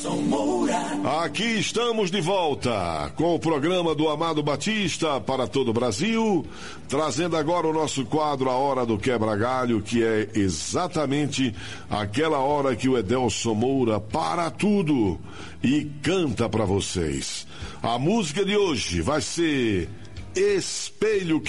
Aqui estamos de volta com o programa do Amado Batista para todo o Brasil, trazendo agora o nosso quadro A Hora do Quebra-Galho, que é exatamente aquela hora que o Edelson Moura para tudo e canta para vocês. A música de hoje vai ser Espelho